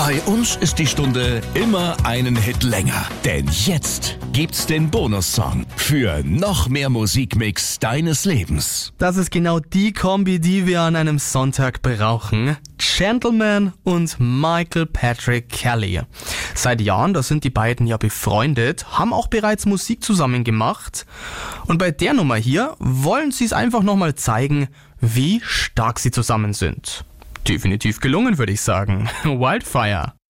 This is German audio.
Bei uns ist die Stunde immer einen Hit länger. Denn jetzt gibt's den Bonussong für noch mehr Musikmix deines Lebens. Das ist genau die Kombi, die wir an einem Sonntag brauchen. Gentleman und Michael Patrick Kelly. Seit Jahren, da sind die beiden ja befreundet, haben auch bereits Musik zusammen gemacht. Und bei der Nummer hier wollen sie es einfach nochmal zeigen, wie stark sie zusammen sind. Definitiv gelungen, würde ich sagen. Wildfire.